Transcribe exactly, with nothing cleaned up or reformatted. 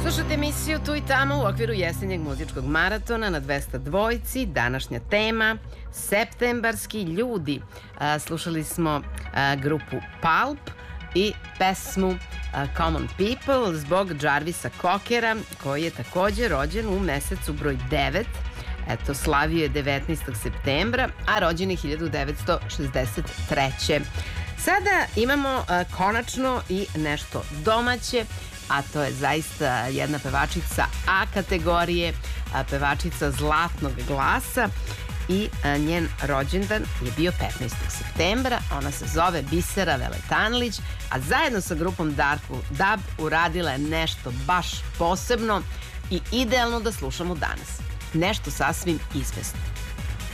Slušajte emisiju Tu i tamo u okviru jesenjeg muzičkog maratona na dvesta dvojci. Današnja tema septembarski ljudi. A, slušali smo a, grupu Pulp i pesmu a, Common People zbog Jarvisa Cockera, koji je takođe rođen u mesecu broj devet. Eto, slavio je devetnaestog septembra, a rođen je hiljadu devetsto šezdeset treće. Sada imamo a, konačno i nešto domaće, a to je zaista jedna pevačica A kategorije, a, pevačica zlatnog glasa i a, njen rođendan je bio petnaestog septembra. Ona se zove Bisera Veletanlić, a zajedno sa grupom Dark Dub uradila je nešto baš posebno i idealno da slušamo danas. Nešto sasvim izvesno.